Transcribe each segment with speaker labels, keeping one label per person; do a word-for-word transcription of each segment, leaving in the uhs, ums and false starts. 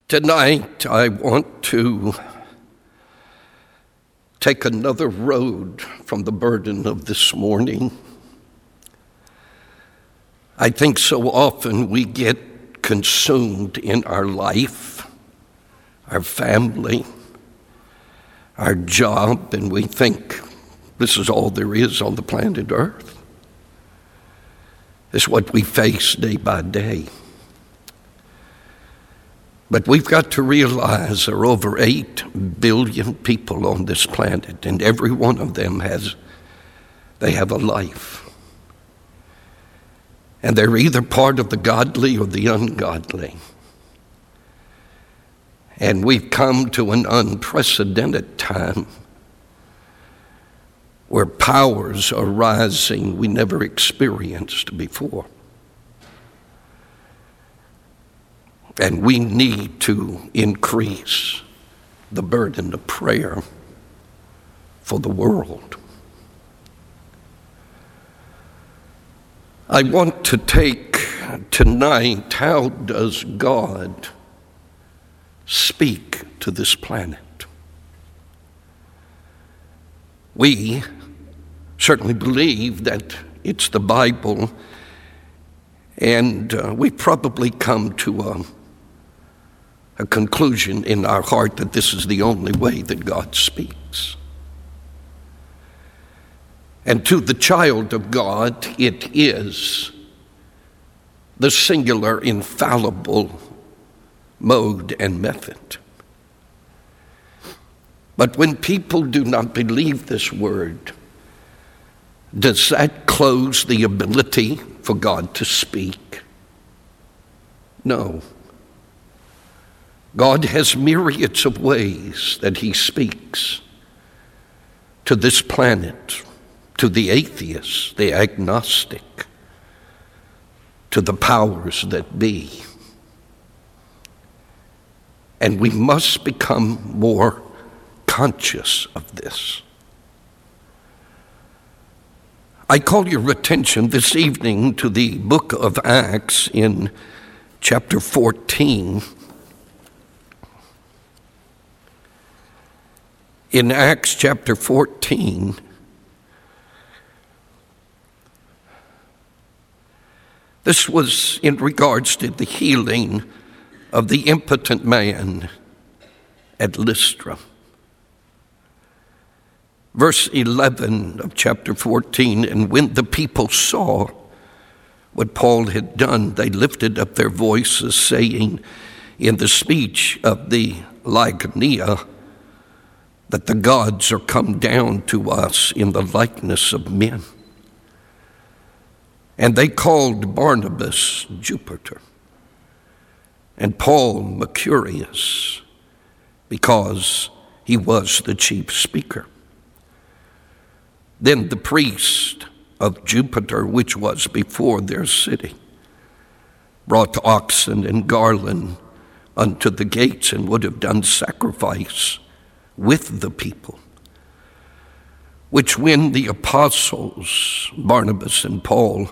Speaker 1: Tonight, I want to take another road from the burden of this morning. I think so often we get consumed in our life, our family, our job, and we think this is all there is on the planet Earth. It's what we face day by day. But we've got to realize there are over eight billion people on this planet, and every one of them has, they have a life. And they're either part of the godly or the ungodly. And we've come to an unprecedented time where powers are rising we never experienced before. And we need to increase the burden of prayer for the world. I want to take tonight, how does God speak to this planet? We certainly believe that it's the Bible, and uh, we probably come to a a conclusion in our heart that this is the only way that God speaks. And to the child of God, it is the singular, infallible mode and method. But when people do not believe this word, does that close the ability for God to speak? No. God has myriads of ways that he speaks to this planet, to the atheist, the agnostic, to the powers that be. And we must become more conscious of this. I call your attention this evening to the book of Acts in chapter fourteen. In Acts chapter fourteen, this was in regards to the healing of the impotent man at Lystra. Verse eleven of chapter fourteen, and when the people saw what Paul had done, they lifted up their voices, saying in the speech of the Lycaonia, that the gods are come down to us in the likeness of men. And they called Barnabas Jupiter, and Paul Mercurius, because he was the chief speaker. Then the priest of Jupiter, which was before their city, brought oxen and garland unto the gates, and would have done sacrifice with the people, which when the apostles, Barnabas and Paul,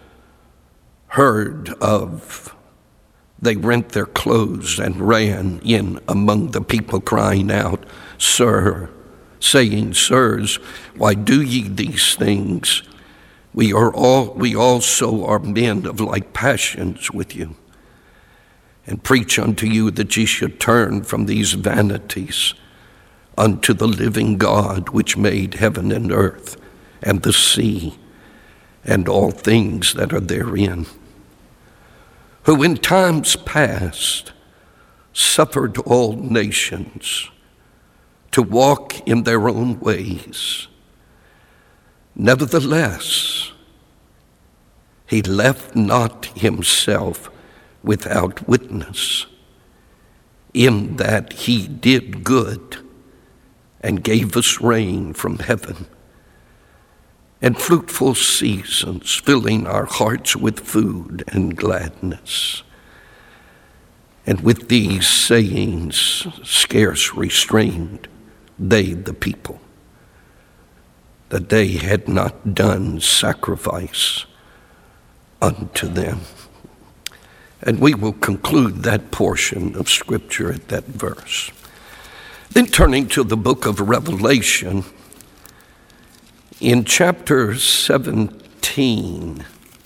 Speaker 1: heard of, they rent their clothes and ran in among the people, crying out, Sir, saying, Sirs, why do ye these things? We are all, we also are men of like passions with you, and preach unto you that ye should turn from these vanities unto the living God, which made heaven and earth and the sea and all things that are therein, who in times past suffered all nations to walk in their own ways. Nevertheless, he left not himself without witness, in that he did good and gave us rain from heaven, and fruitful seasons, filling our hearts with food and gladness. And with these sayings scarce restrained they the people, that they had not done sacrifice unto them. And we will conclude that portion of Scripture at that verse. Then turning to the book of Revelation, in chapter seventeen,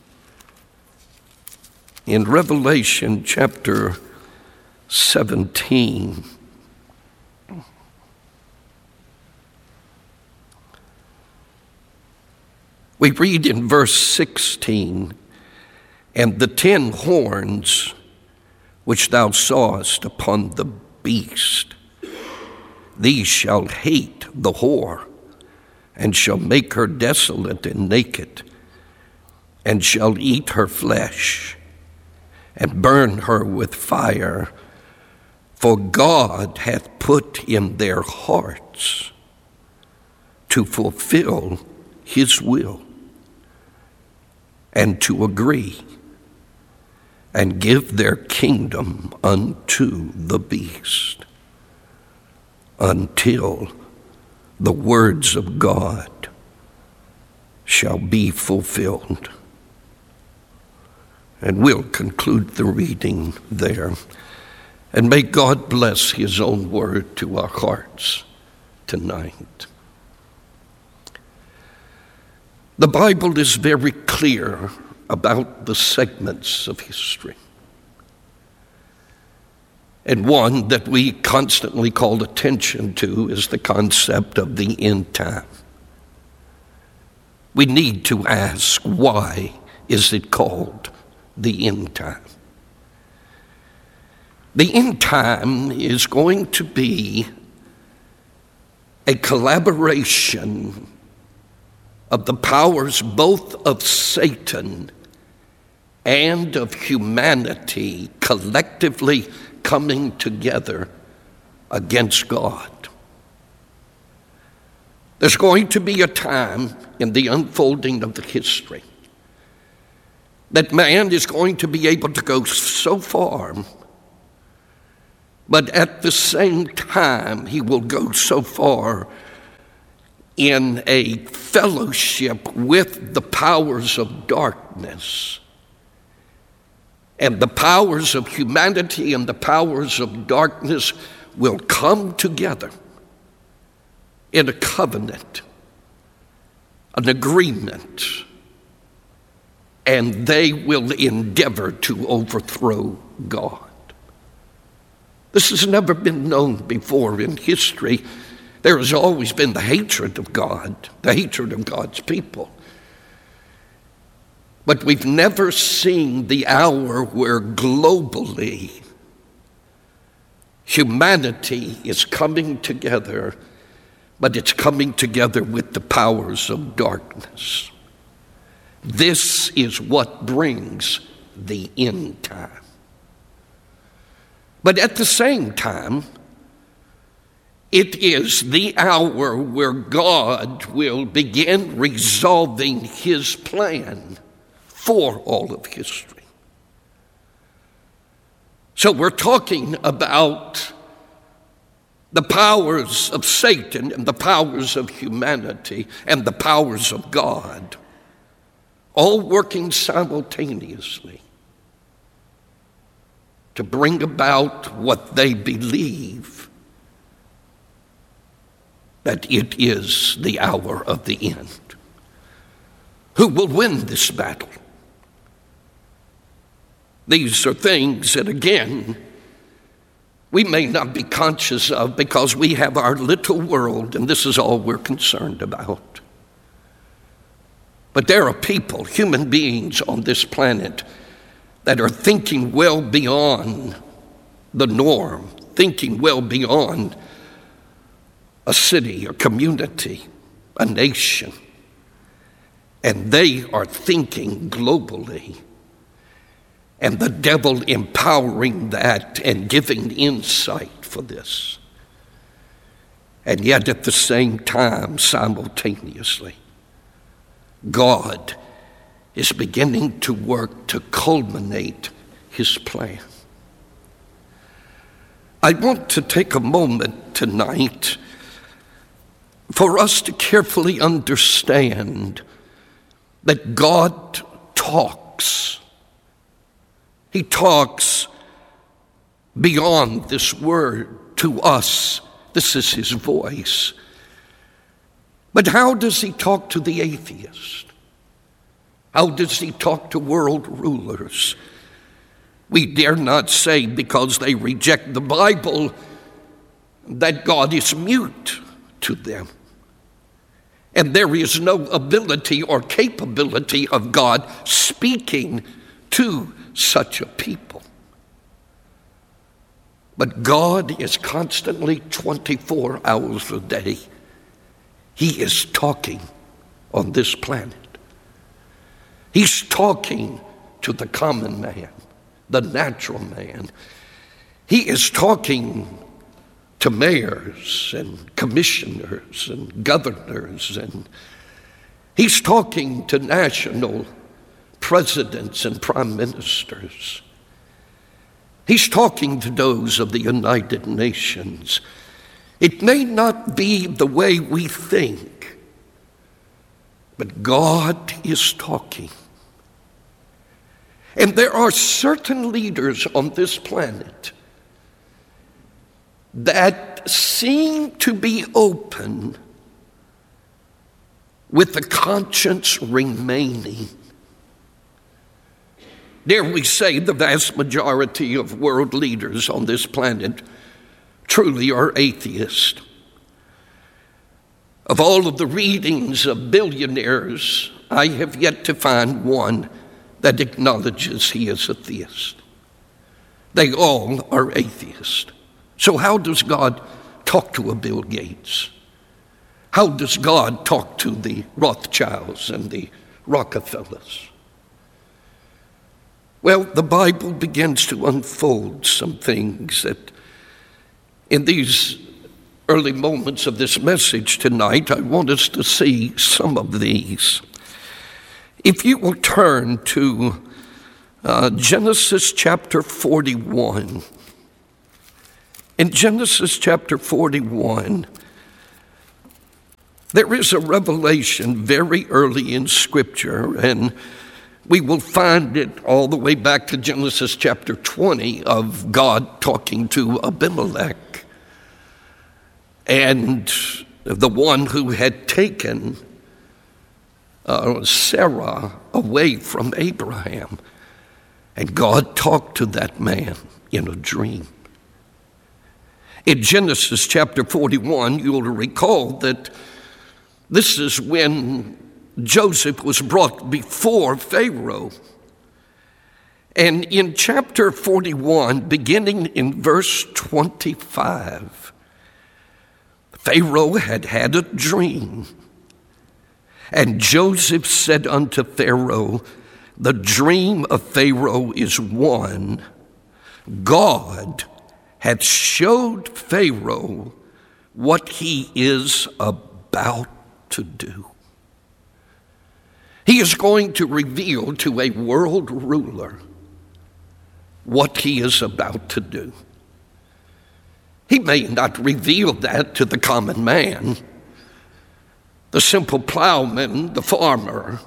Speaker 1: in Revelation chapter seventeen, we read in verse sixteen, "And the ten horns which thou sawest upon the beast, these shall hate the whore, and shall make her desolate and naked, and shall eat her flesh, and burn her with fire. For God hath put in their hearts to fulfill his will, and to agree, and give their kingdom unto the beast, until the words of God shall be fulfilled." And we'll conclude the reading there. And may God bless his own word to our hearts tonight. The Bible is very clear about the segments of history. And one that we constantly call attention to is the concept of the end time. We need to ask, why is it called the end time? The end time is going to be a collaboration of the powers both of Satan and of humanity collectively coming together against God. There's going to be a time in the unfolding of the history that man is going to be able to go so far, but at the same time he will go so far in a fellowship with the powers of darkness. And the powers of humanity and the powers of darkness will come together in a covenant, an agreement, and they will endeavor to overthrow God. This has never been known before in history. There has always been the hatred of God, the hatred of God's people. But we've never seen the hour where globally humanity is coming together, but it's coming together with the powers of darkness. This is what brings the end time. But at the same time, it is the hour where God will begin resolving his plan for all of history. So we're talking about the powers of Satan and the powers of humanity and the powers of God, all working simultaneously to bring about what they believe, that it is the hour of the end. Who will win this battle? These are things that, again, we may not be conscious of because we have our little world and this is all we're concerned about. But there are people, human beings on this planet that are thinking well beyond the norm, thinking well beyond a city, a community, a nation. And they are thinking globally. And the devil empowering that and giving insight for this. And yet at the same time, simultaneously, God is beginning to work to culminate his plan. I want to take a moment tonight for us to carefully understand that God talks He talks beyond this word to us. This is his voice. But how does he talk to the atheist? How does he talk to world rulers? We dare not say because they reject the Bible that God is mute to them. And there is no ability or capability of God speaking to such a people. But God is constantly twenty-four hours a day. He is talking on this planet. He's talking to the common man, the natural man. He is talking to mayors and commissioners and governors, and he's talking to national presidents and prime ministers. He's talking to those of the United Nations. It may not be the way we think, but God is talking. And there are certain leaders on this planet that seem to be open with the conscience remaining. Dare we say the vast majority of world leaders on this planet truly are atheists. Of all of the readings of billionaires, I have yet to find one that acknowledges he is a theist. They all are atheists. So how does God talk to a Bill Gates? How does God talk to the Rothschilds and the Rockefellers? Well, the Bible begins to unfold some things that in these early moments of this message tonight, I want us to see some of these. If you will turn to uh, Genesis chapter forty-one. In Genesis chapter forty-one, there is a revelation very early in Scripture, and we will find it all the way back to Genesis chapter twenty of God talking to Abimelech, and the one who had taken uh, Sarah away from Abraham. And God talked to that man in a dream. In Genesis chapter forty-one, you'll recall that this is when Joseph was brought before Pharaoh. And in chapter forty-one, beginning in verse twenty-five, Pharaoh had had a dream. And Joseph said unto Pharaoh, the dream of Pharaoh is one. God hath showed Pharaoh what he is about to do. He is going to reveal to a world ruler what he is about to do. He may not reveal that to the common man, the simple plowman, the farmer,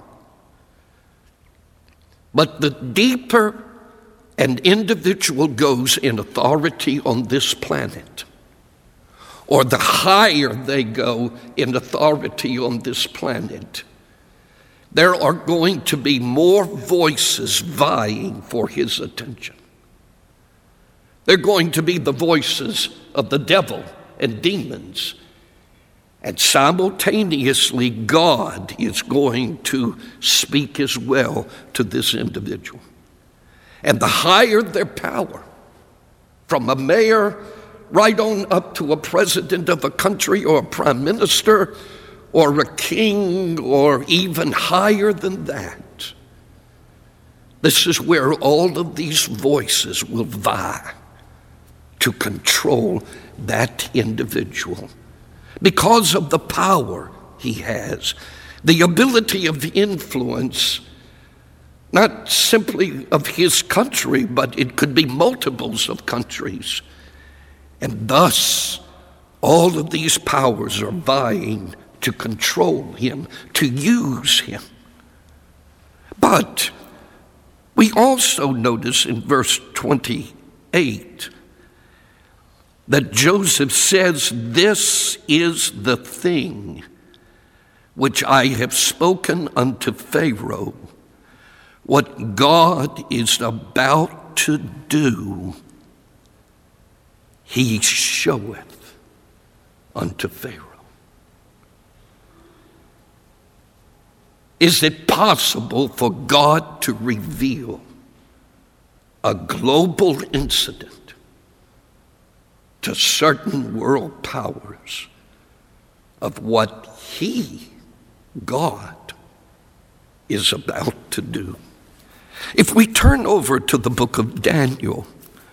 Speaker 1: but the deeper an individual goes in authority on this planet, or the higher they go in authority on this planet, there are going to be more voices vying for his attention. They're going to be the voices of the devil and demons. And simultaneously, God is going to speak as well to this individual. And the higher their power, from a mayor right on up to a president of a country or a prime minister or a king or even higher than that, this is where all of these voices will vie to control that individual. Because of the power he has, the ability of influence, not simply of his country, but it could be multiples of countries. And thus, all of these powers are vying to control him, to use him. But We also notice in verse twenty-eight that Joseph says, "This is the thing which I have spoken unto Pharaoh, what God is about to do, he showeth unto Pharaoh." Is it possible for God to reveal a global incident to certain world powers of what he, God, is about to do? If we turn over to the book of Daniel,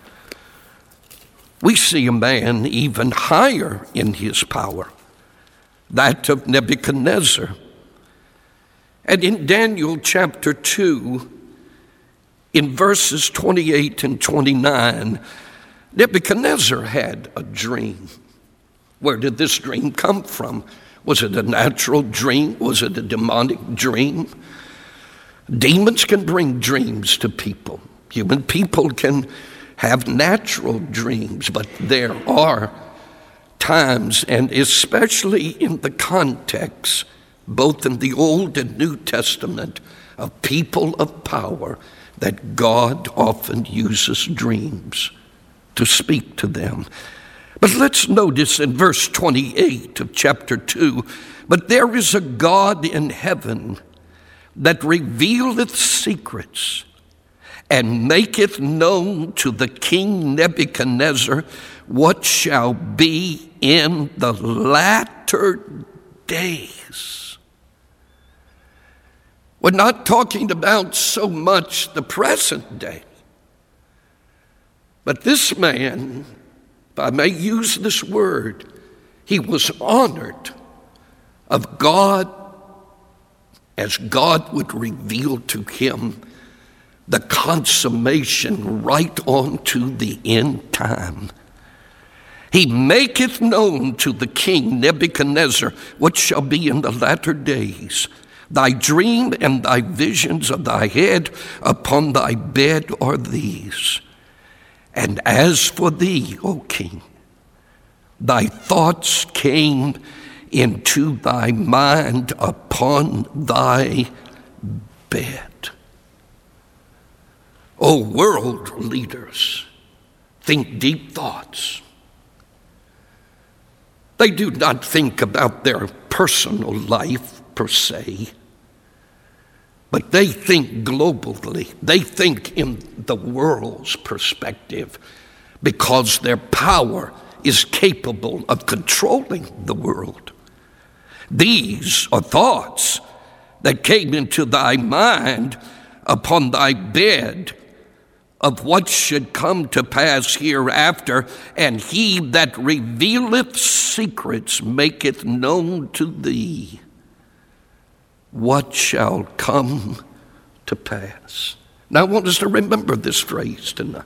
Speaker 1: we see a man even higher in his power, that of Nebuchadnezzar. And in Daniel chapter two, in verses twenty-eight and twenty-nine, Nebuchadnezzar had a dream. Where did this dream come from? Was it a natural dream? Was it a demonic dream? Demons can bring dreams to people. Human people can have natural dreams, but there are times, and especially in the context, both in the Old and New Testament, of people of power, that God often uses dreams to speak to them. But let's notice in verse twenty-eight of chapter two, "But there is a God in heaven that revealeth secrets, and maketh known to the king Nebuchadnezzar what shall be in the latter days." We're not talking about so much the present day, but this man, if I may use this word, he was honored of God as God would reveal to him the consummation right on to the end time. He maketh known to the king Nebuchadnezzar what shall be in the latter days. Thy dream and thy visions of thy head upon thy bed are these. And as for thee, O king, thy thoughts came into thy mind upon thy bed. O world leaders, think deep thoughts. They do not think about their personal life per se, but they think globally. They think in the world's perspective because their power is capable of controlling the world. These are thoughts that came into thy mind upon thy bed of what should come to pass hereafter, and he that revealeth secrets maketh known to thee what shall come to pass. Now I want us to remember this phrase tonight,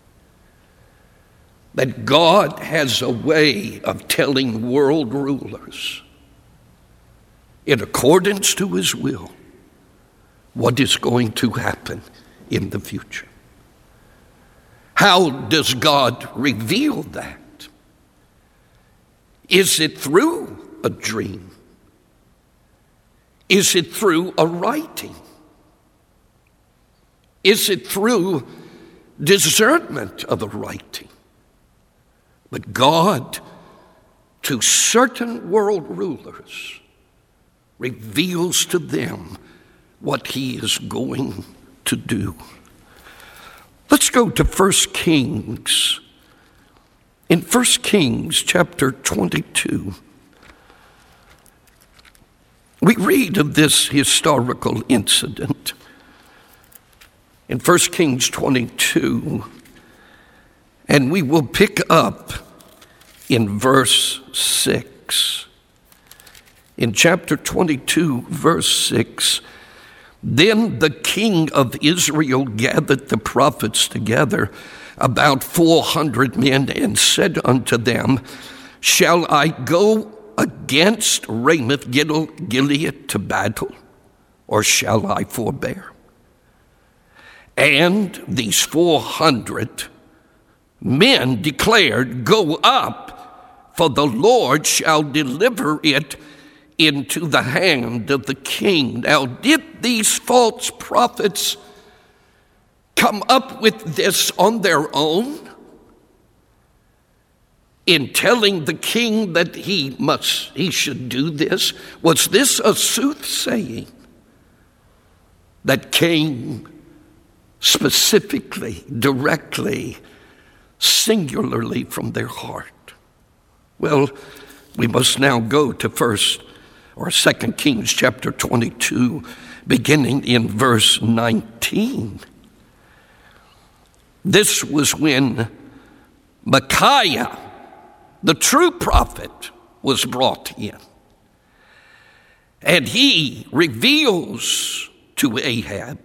Speaker 1: that God has a way of telling world rulers in accordance to his will what is going to happen in the future. How does God reveal that? Is it through a dream? Is it through a writing? Is it through discernment of a writing? But God, to certain world rulers, reveals to them what he is going to do. Let's go to First Kings. In First Kings chapter twenty-two, we read of this historical incident. In First Kings twenty-two, and we will pick up in verse six. In chapter twenty-two, verse six, "Then the king of Israel gathered the prophets together, about four hundred men, and said unto them, Shall I go against Ramoth Gilead to battle, or shall I forbear? And these four hundred men declared, "Go up, for the Lord shall deliver it into the hand of the king." Now, did these false prophets come up with this on their own, in telling the king that he must, he should do this? Was this a soothsaying that came specifically, directly, singularly from their heart? Well, we must now go to first or Second Kings chapter twenty-two, beginning in verse nineteen. This was when Micaiah, the true prophet, was brought in. And he reveals to Ahab,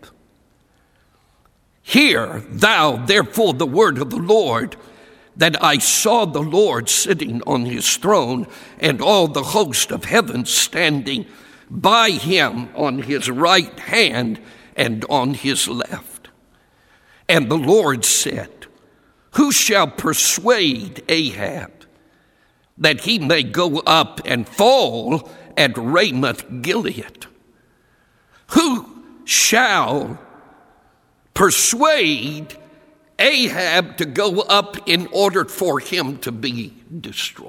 Speaker 1: "Hear thou therefore the word of the Lord, that I saw the Lord sitting on his throne, and all the host of heaven standing by him on his right hand and on his left. And the Lord said, Who shall persuade Ahab that he may go up and fall at Ramoth Gilead? Who shall persuade Ahab to go up in order for him to be destroyed?"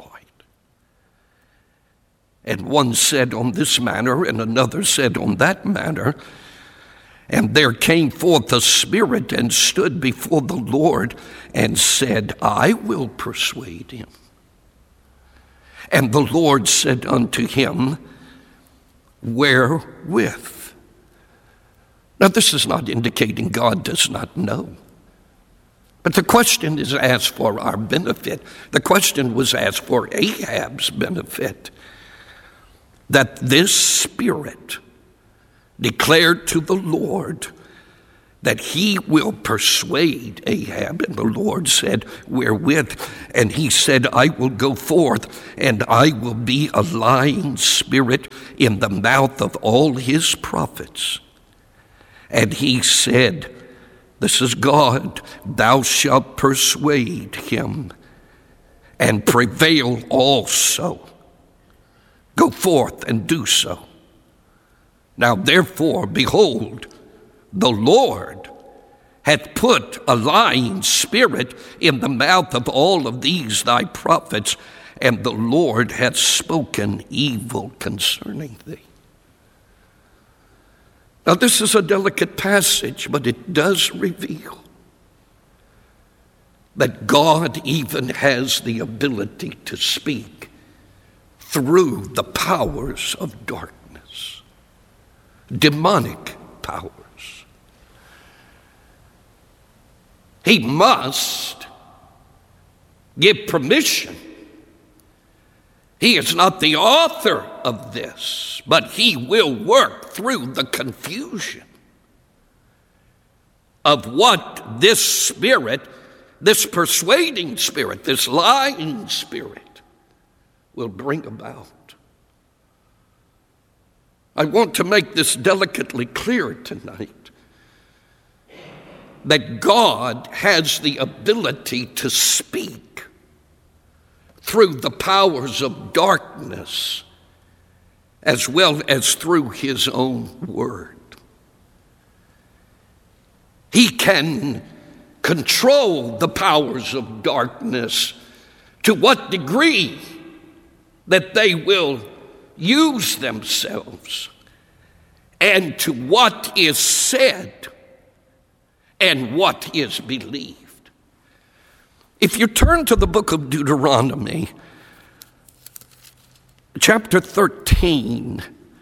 Speaker 1: And one said on this manner, and another said on that manner. And there came forth a spirit and stood before the Lord and said, "I will persuade him." And the Lord said unto him, "Wherewith?" Now, this is not indicating God does not know. But the question is asked for our benefit. The question was asked for Ahab's benefit. That this spirit declared to the Lord that he will persuade Ahab. And the Lord said, "Wherewith?" And he said, "I will go forth, and I will be a lying spirit in the mouth of all his prophets." And he said, this is God, "Thou shalt persuade him, and prevail also. Go forth and do so. Now therefore, behold, the Lord hath put a lying spirit in the mouth of all of these thy prophets, and the Lord hath spoken evil concerning thee." Now, this is a delicate passage, but it does reveal that God even has the ability to speak through the powers of darkness, demonic powers. He must give permission. He is not the author of this, but he will work through the confusion of what this spirit, this persuading spirit, this lying spirit will bring about. I want to make this delicately clear tonight, that God has the ability to speak through the powers of darkness as well as through his own word. He can control the powers of darkness to what degree that they will use themselves, and to what is said and what is believed. If you turn to the book of Deuteronomy, chapter thirteen,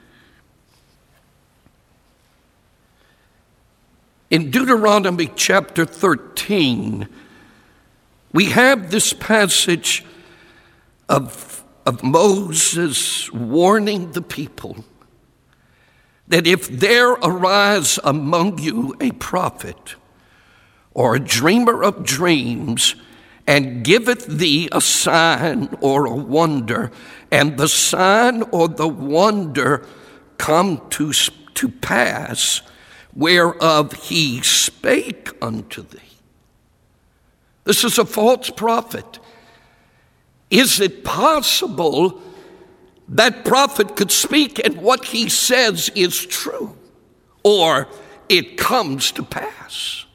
Speaker 1: in Deuteronomy chapter thirteen, we have this passage of, of Moses warning the people that if there arise among you a prophet or a dreamer of dreams, and giveth thee a sign or a wonder, and the sign or the wonder come to, to pass, whereof he spake unto thee. This is a false prophet. Is it possible that prophet could speak and what he says is true, or it comes to pass?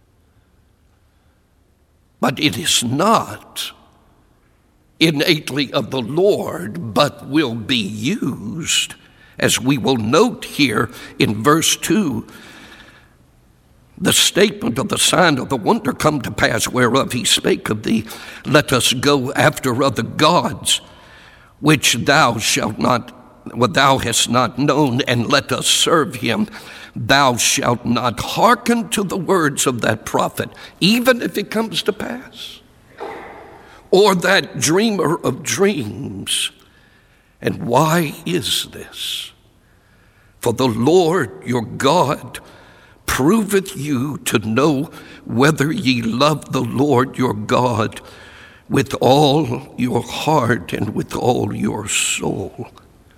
Speaker 1: But it is not innately of the Lord, but will be used, as we will note here in verse two, the statement of the sign of the wonder come to pass whereof he spake of thee. Let us go after other gods, which thou shalt not, what thou hast not known, and let us serve him. Thou shalt not hearken to the words of that prophet, even if it comes to pass, or that dreamer of dreams. And why is this? For the Lord your God proveth you to know whether ye love the Lord your God with all your heart and with all your soul.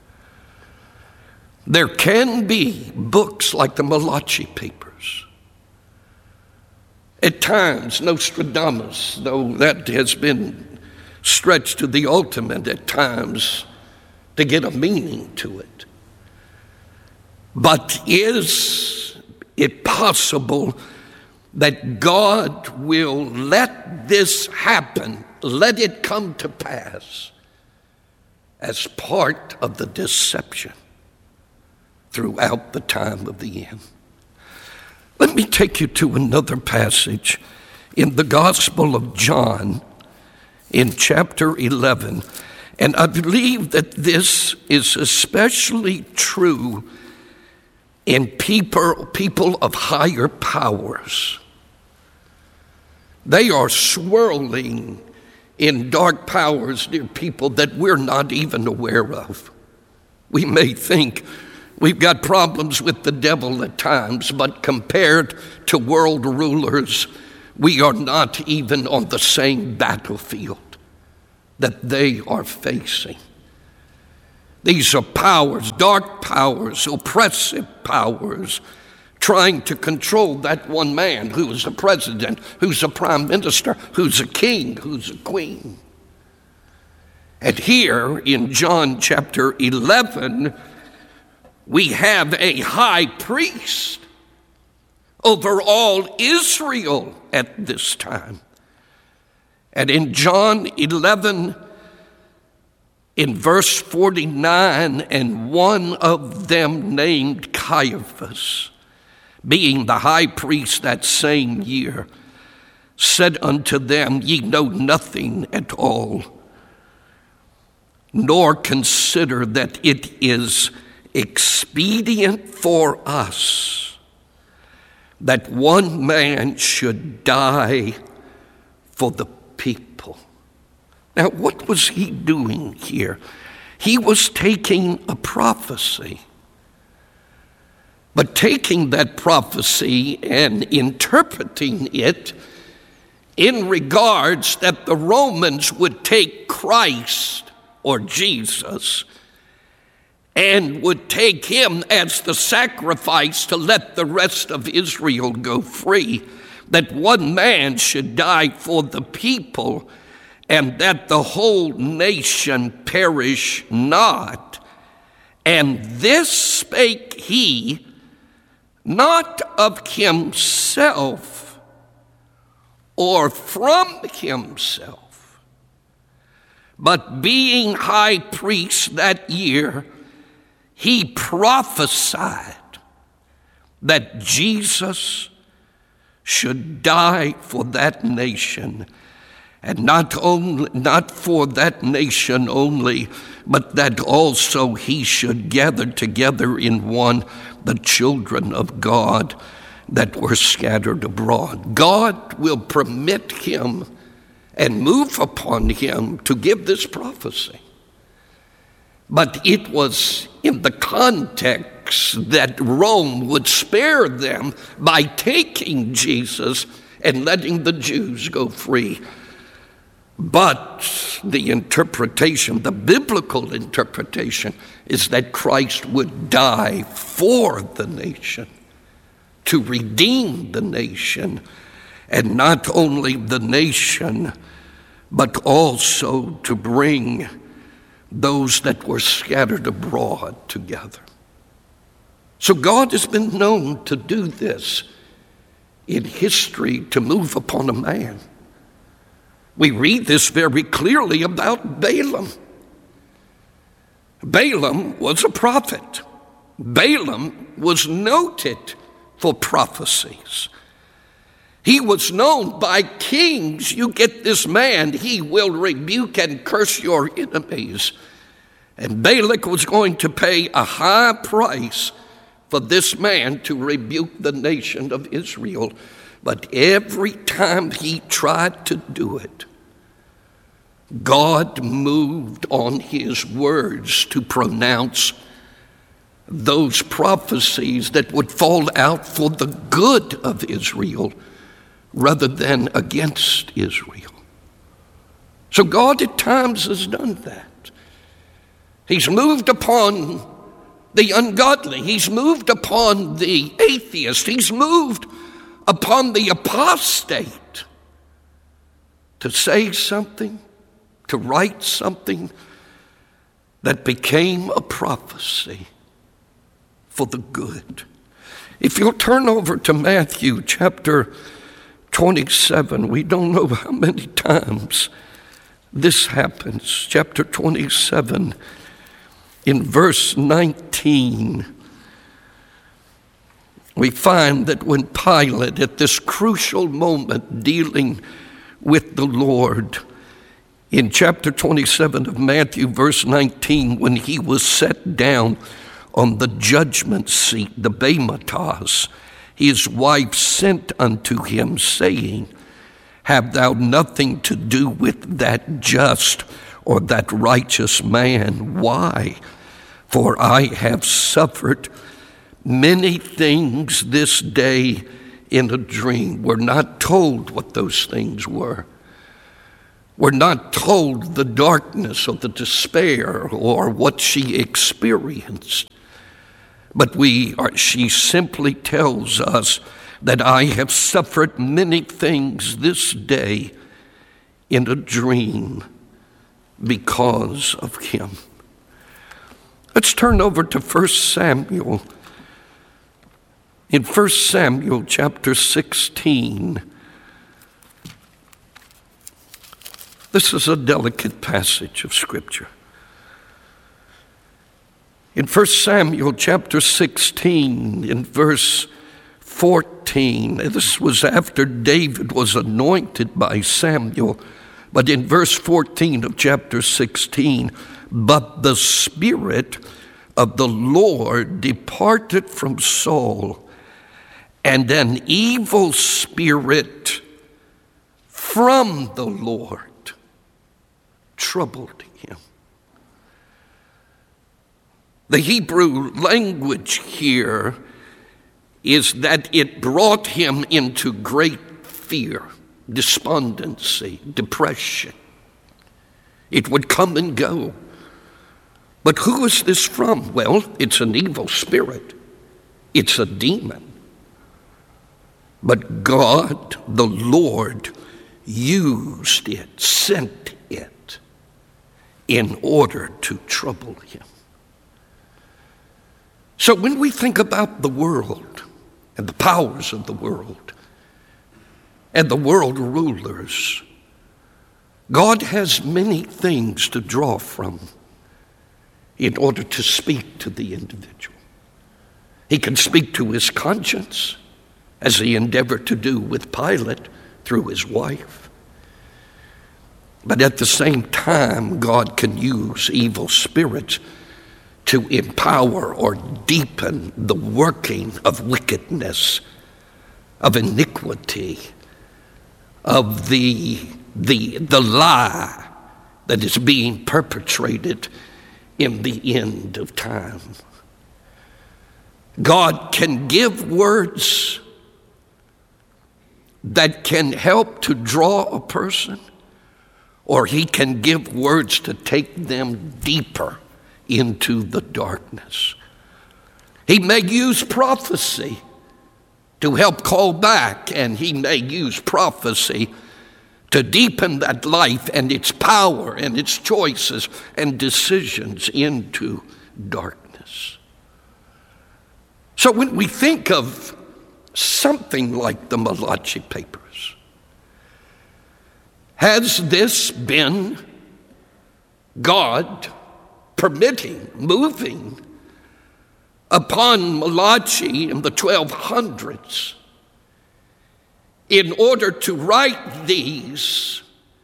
Speaker 1: There can be books like the Malachi Papers. At times, Nostradamus, though that has been stretched to the ultimate at times to get a meaning to it. But is it possible that God will let this happen, let it come to pass as part of the deception throughout the time of the end? Let me take you to another passage in the Gospel of John in chapter eleven. And I believe that this is especially true in people, people of higher powers. They are swirling in dark powers near people that we're not even aware of. We may think we've got problems with the devil at times, but compared to world rulers, we are not even on the same battlefield that they are facing. These are powers, dark powers, oppressive powers, trying to control that one man who is a president, who's a prime minister, who's a king, who's a queen. And here in John chapter eleven, we have a high priest over all Israel at this time. And in John eleven, in verse forty-nine, and one of them named Caiaphas, being the high priest that same year, said unto them, Ye know nothing at all, nor consider that it is expedient for us that one man should die for the people. Now, what was he doing here? He was taking a prophecy, but taking that prophecy and interpreting it in regards that the Romans would take Christ or Jesus and would take him as the sacrifice to let the rest of Israel go free, that one man should die for the people, and that the whole nation perish not. And this spake he not of himself or from himself, but being high priest that year, he prophesied that Jesus should die for that nation. And not only, not for that nation only, but that also he should gather together in one the children of God that were scattered abroad. God will permit him and move upon him to give this prophecy. But it was in the context that Rome would spare them by taking Jesus and letting the Jews go free. But the interpretation, the biblical interpretation, is that Christ would die for the nation to redeem the nation, and not only the nation, but also to bring those that were scattered abroad together. So God has been known to do this in history, to move upon a man. We read this very clearly about Balaam. Balaam was a prophet. Balaam was noted for prophecies. He was known by kings. You get this man, he will rebuke and curse your enemies. And Balak was going to pay a high price for this man to rebuke the nation of Israel. But every time he tried to do it, God moved on his words to pronounce those prophecies that would fall out for the good of Israel rather than against Israel. So God at times has done that. He's moved upon the ungodly. He's moved upon the atheist. He's moved upon the apostate to say something, to write something that became a prophecy for the good. If you'll turn over to Matthew chapter twenty-seven, we don't know how many times this happens. Chapter twenty-seven, in verse nineteen, we find that when Pilate, at this crucial moment dealing with the Lord, in chapter twenty-seven of Matthew, verse nineteen, when he was set down on the judgment seat, the Bematas, his wife sent unto him, saying, Have thou nothing to do with that just or that righteous man? Why? For I have suffered many things this day in a dream. We're not told what those things were. We're not told the darkness or the despair or what she experienced. But we are, she simply tells us that I have suffered many things this day in a dream because of him. Let's turn over to First Samuel. In First Samuel chapter sixteen, this is a delicate passage of Scripture. In First Samuel chapter sixteen, in verse fourteen, this was after David was anointed by Samuel, but in verse fourteen of chapter sixteen, but the Spirit of the Lord departed from Saul, and an evil spirit from the Lord troubled him. The Hebrew language here is that it brought him into great fear, despondency, depression. It would come and go. But who is this from? Well, it's an evil spirit. It's a demon. But God, the Lord, used it, sent it in order to trouble him. So when we think about the world and the powers of the world and the world rulers, God has many things to draw from in order to speak to the individual. He can speak to his conscience, as he endeavored to do with Pilate through his wife. But at the same time, God can use evil spirits to empower or deepen the working of wickedness, of iniquity, of the, the, the lie that is being perpetrated in the end of time. God can give words that can help to draw a person, or he can give words to take them deeper into the darkness. He may use prophecy to help call back, and he may use prophecy to deepen that life and its power and its choices and decisions into darkness. So when we think of something like the Malachi Papers, has this been God permitting, moving upon Malachi in the twelve hundreds in order to write these,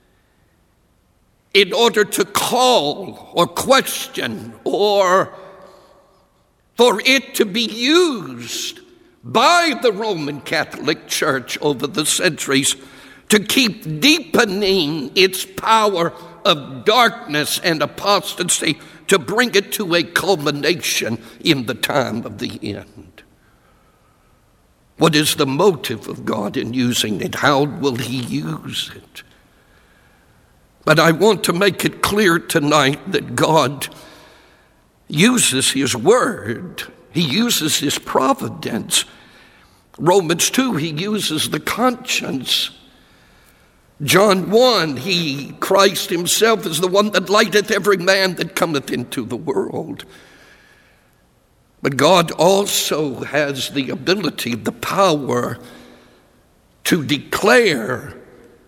Speaker 1: in order to call or question, or for it to be used by the Roman Catholic Church over the centuries to keep deepening its power of darkness and apostasy, to bring it to a culmination in the time of the end? What is the motive of God in using it? How will he use it? But I want to make it clear tonight that God uses his word. He uses his providence. Romans two, he uses the conscience. John one, he, Christ himself, is the one that lighteth every man that cometh into the world. But God also has the ability, the power to declare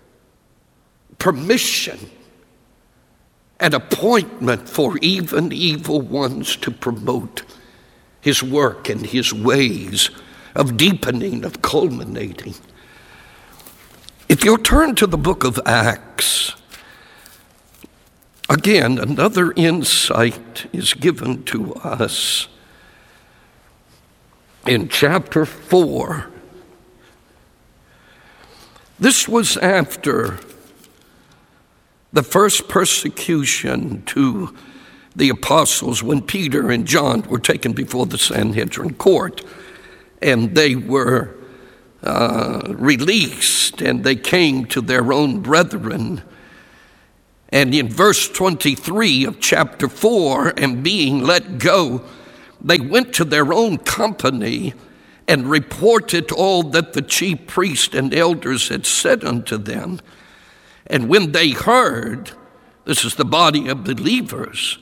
Speaker 1: permission and appointment for even evil ones to promote his work and his ways of deepening, of culminating. If you'll turn to the book of Acts, again, another insight is given to us in chapter four. This was after the first persecution to the apostles, when Peter and John were taken before the Sanhedrin court, and they were uh, released, and they came to their own brethren. And in verse twenty-three of chapter four, and being let go, they went to their own company and reported all that the chief priests and elders had said unto them. And when they heard, this is the body of believers,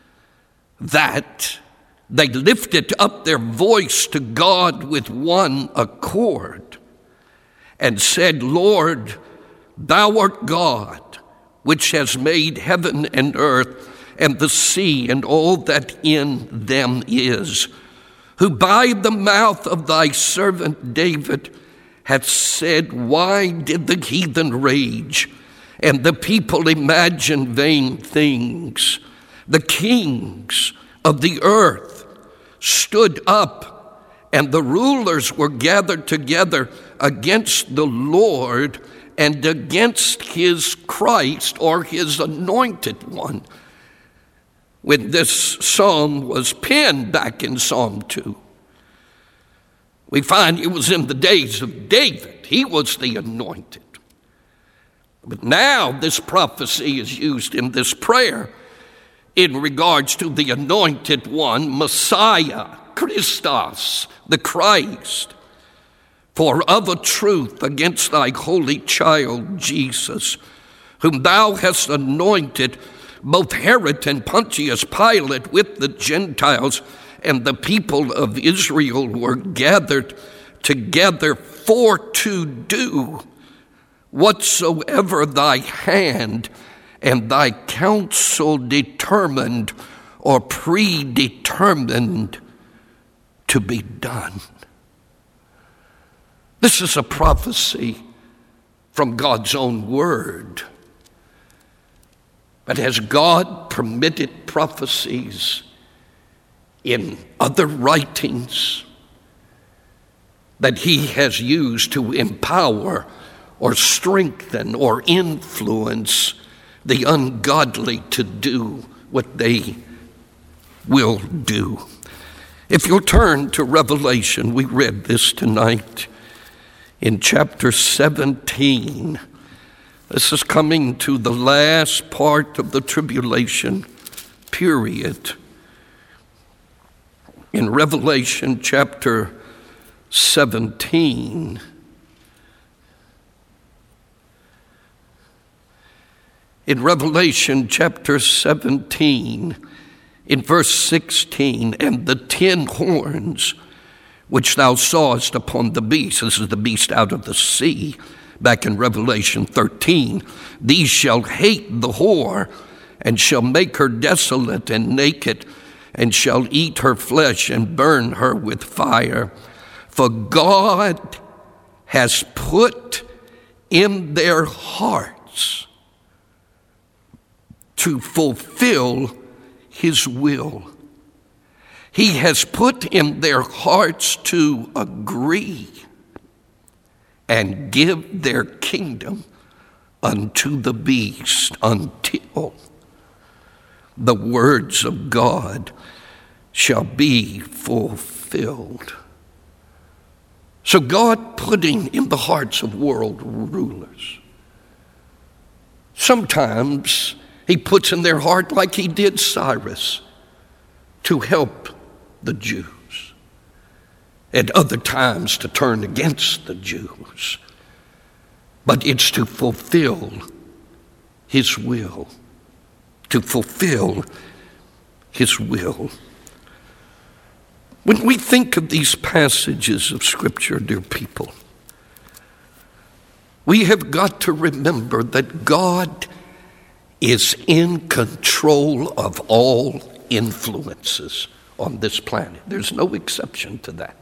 Speaker 1: that they lifted up their voice to God with one accord and said, Lord, thou art God, which has made heaven and earth and the sea and all that in them is, who by the mouth of thy servant David hath said, why did the heathen rage and the people imagine vain things? The kings of the earth stood up, and the rulers were gathered together against the Lord and against his Christ, or his anointed one. When this psalm was penned back in Psalm two, we find it was in the days of David. He was the anointed. But now this prophecy is used in this prayer in regards to the anointed one, Messiah, Christos, the Christ. For of a truth against thy holy child Jesus, whom thou hast anointed, both Herod and Pontius Pilate with the Gentiles and the people of Israel were gathered together for to do whatsoever thy hand and thy counsel determined or predetermined to be done. This is a prophecy from God's own word. But has God permitted prophecies in other writings that he has used to empower or strengthen or influence the ungodly to do what they will do? If you'll turn to Revelation, we read this tonight in chapter seventeen. This is coming to the last part of the tribulation period. In Revelation chapter seventeen. In Revelation chapter seventeen, in verse sixteen, and the ten horns which thou sawest upon the beast, this is the beast out of the sea, back in Revelation thirteen, these shall hate the whore, and shall make her desolate and naked, and shall eat her flesh and burn her with fire. For God has put in their hearts to fulfill his will. He has put in their hearts to agree and give their kingdom unto the beast until the words of God shall be fulfilled. So God putting in the hearts of world rulers, sometimes he puts in their heart, like he did Cyrus, to help the Jews. At other times to turn against the Jews. But it's to fulfill his will. To fulfill his will. When we think of these passages of Scripture, dear people, we have got to remember that God is in control of all influences on this planet. There's no exception to that.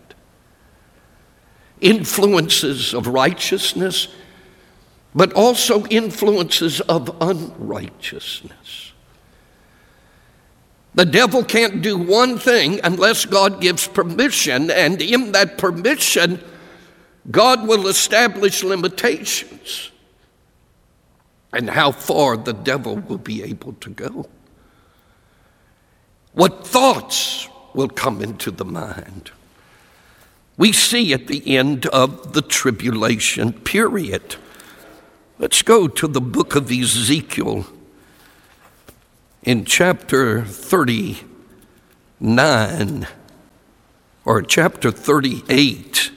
Speaker 1: Influences of righteousness, but also influences of unrighteousness. The devil can't do one thing unless God gives permission, and in that permission, God will establish limitations and how far the devil will be able to go. What thoughts will come into the mind. We see at the end of the tribulation period. Let's go to the book of Ezekiel in chapter thirty-nine or chapter thirty-eight.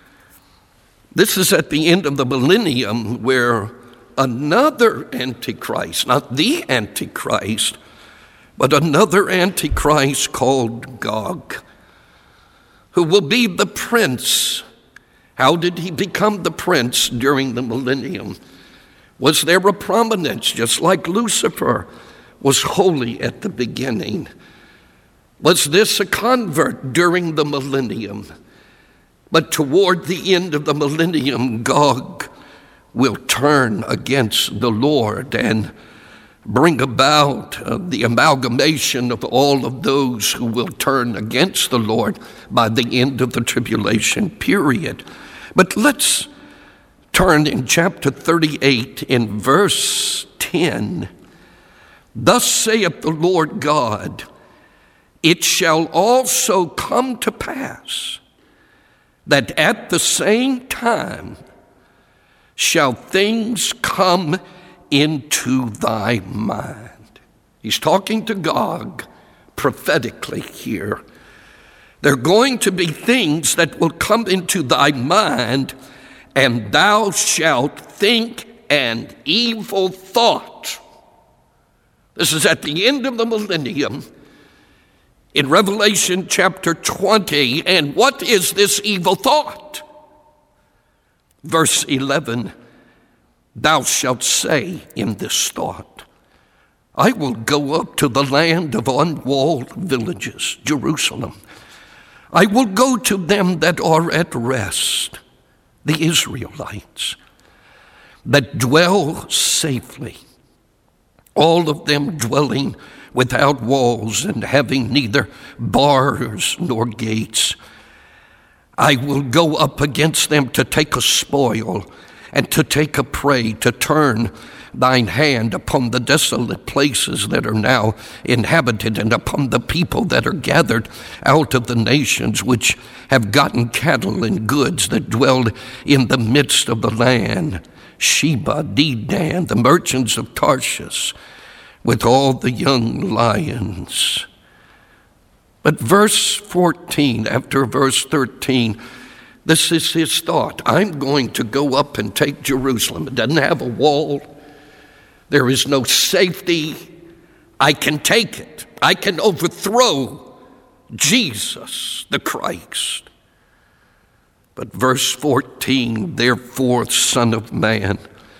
Speaker 1: This is at the end of the millennium where another Antichrist, not the Antichrist, but another Antichrist called Gog, who will be the prince. How did he become the prince during the millennium? Was there a prominence, just like Lucifer was holy at the beginning? Was this a convert during the millennium? But toward the end of the millennium, Gog will turn against the Lord and bring about uh, the amalgamation of all of those who will turn against the Lord by the end of the tribulation period. But let's turn in chapter thirty-eight in verse ten. Thus saith the Lord God, it shall also come to pass that at the same time shall things come into thy mind. He's talking to Gog prophetically here. There are going to be things that will come into thy mind, and thou shalt think an evil thought. This is at the end of the millennium in Revelation chapter twenty. And what is this evil thought? Verse eleven, thou shalt say in this thought, I will go up to the land of unwalled villages, Jerusalem. I will go to them that are at rest, the Israelites, that dwell safely, all of them dwelling without walls and having neither bars nor gates. I will go up against them to take a spoil and to take a prey, to turn thine hand upon the desolate places that are now inhabited, and upon the people that are gathered out of the nations, which have gotten cattle and goods, that dwelled in the midst of the land. Sheba, Dedan, the merchants of Tarshish, with all the young lions. But verse fourteen, after verse thirteen, This is his thought. I'm going to go up and take Jerusalem. It doesn't have a wall. There is no safety. I can take it. I can overthrow Jesus, the Christ. But verse fourteen, therefore, Son of Man.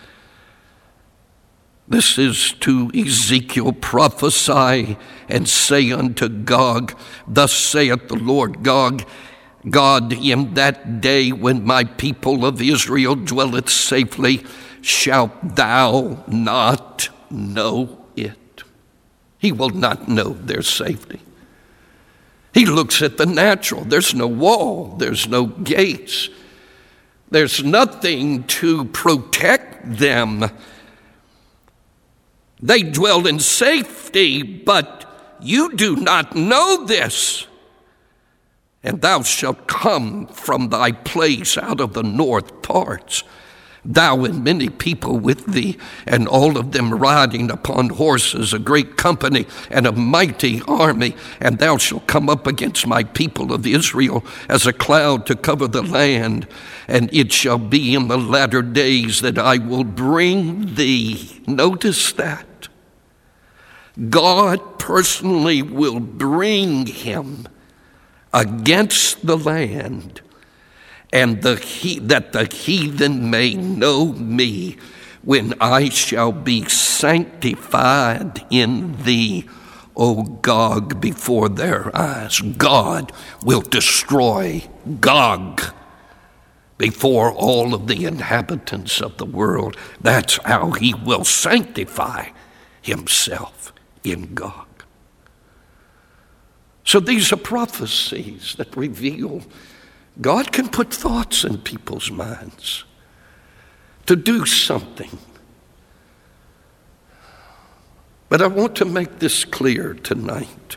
Speaker 1: This is to Ezekiel, prophesy and say unto Gog, thus saith the Lord God, God, in that day when my people of Israel dwelleth safely, shalt thou not know it. He will not know their safety. He looks at the natural. There's no wall. There's no gates. There's nothing to protect them. They dwell in safety, but you do not know this. And thou shalt come from thy place out of the north parts, thou and many people with thee, and all of them riding upon horses, a great company and a mighty army. And thou shalt come up against my people of Israel as a cloud to cover the land. And it shall be in the latter days that I will bring thee. Notice that. God personally will bring him against the land, and the he, that the heathen may know me when I shall be sanctified in thee, O Gog, before their eyes. God will destroy Gog before all of the inhabitants of the world. That's how he will sanctify himself in Gog. So these are prophecies that reveal God can put thoughts in people's minds to do something. But I want to make this clear tonight,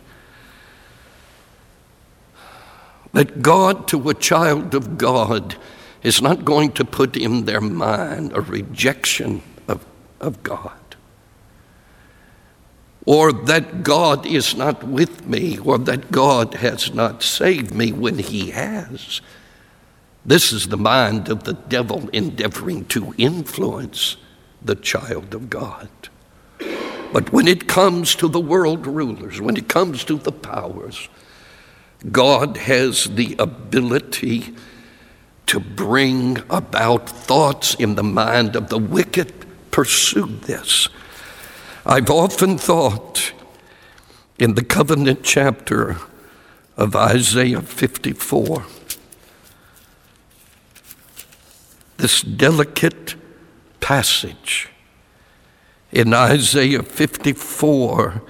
Speaker 1: that God, to a child of God, is not going to put in their mind a rejection of, of God, or that God is not with me, or that God has not saved me when he has. This is the mind of the devil endeavoring to influence the child of God. But when it comes to the world rulers, when it comes to the powers, God has the ability to bring about thoughts in the mind of the wicked. Pursue this. I've often thought in the covenant chapter of Isaiah fifty-four, this delicate passage in Isaiah fifty-four,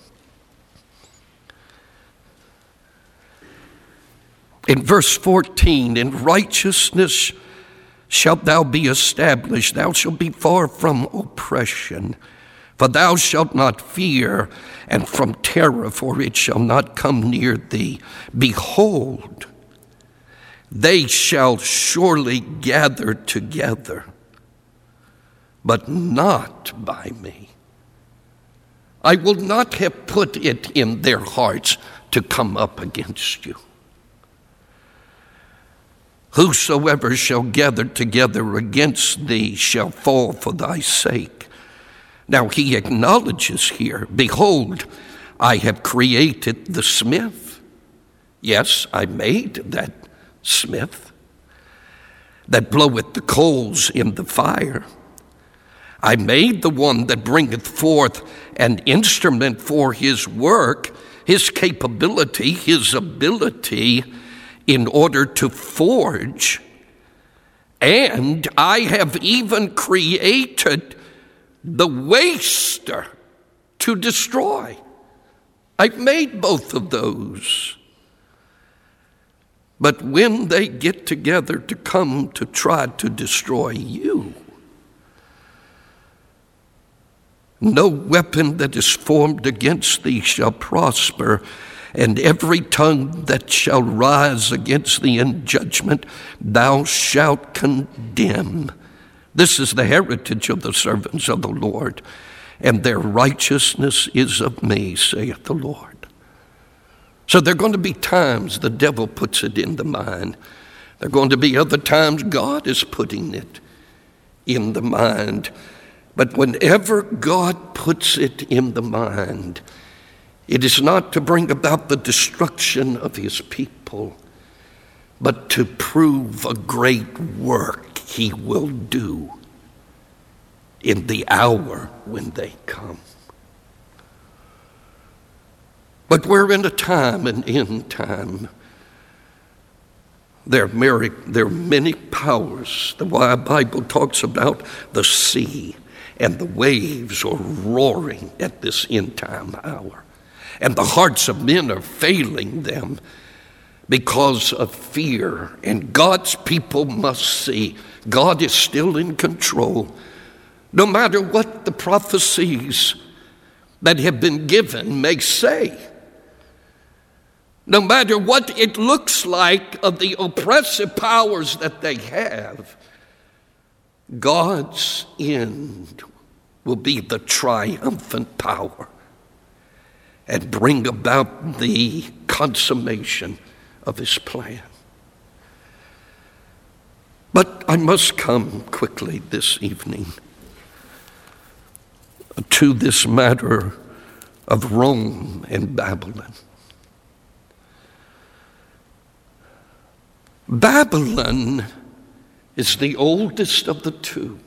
Speaker 1: in verse fourteen, in righteousness shalt thou be established, thou shalt be far from oppression. For thou shalt not fear, and from terror, for it shall not come near thee. Behold, they shall surely gather together, but not by me. I will not have put it in their hearts to come up against you. Whosoever shall gather together against thee shall fall for thy sake. Now he acknowledges here, behold, I have created the smith. Yes, I made that smith that bloweth the coals in the fire. I made the one that bringeth forth an instrument for his work, his capability, his ability in order to forge. And I have even created the waster to destroy. I've made both of those. But when they get together to come to try to destroy you, no weapon that is formed against thee shall prosper, and every tongue that shall rise against thee in judgment thou shalt condemn. This is the heritage of the servants of the Lord, and their righteousness is of me, saith the Lord. So there are going to be times the devil puts it in the mind. There are going to be other times God is putting it in the mind. But whenever God puts it in the mind, it is not to bring about the destruction of his people, but to prove a great work he will do in the hour when they come. But we're in a time, an end time. There are, many, there are many powers. The Bible talks about the sea, and the waves are roaring at this end time hour. And the hearts of men are failing them because of fear. And God's people must see God is still in control. No matter what the prophecies that have been given may say, no matter what it looks like of the oppressive powers that they have, God's end will be the triumphant power and bring about the consummation of his plan. But I must come quickly this evening to this matter of Rome and Babylon. Babylon is the oldest of the two.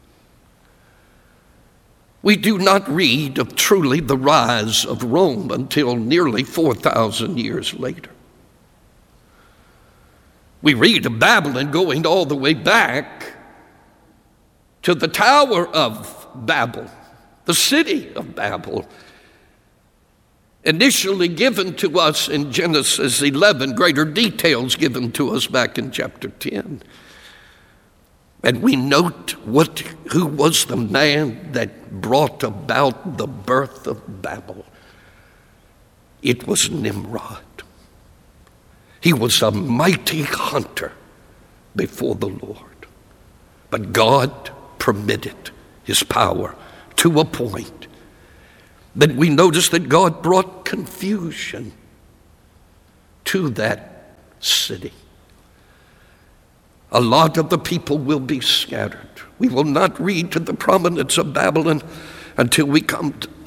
Speaker 1: We do not read of truly the rise of Rome until nearly four thousand years later. We read of Babylon going all the way back to the Tower of Babel, the city of Babel, initially given to us in Genesis eleven, greater details given to us back in chapter ten. And we note what, who was the man that brought about the birth of Babel. It was Nimrod. He was a mighty hunter before the Lord. But God permitted his power to a point that we notice that God brought confusion to that city. A lot of the people will be scattered. We will not read to the prominence of Babylon until we come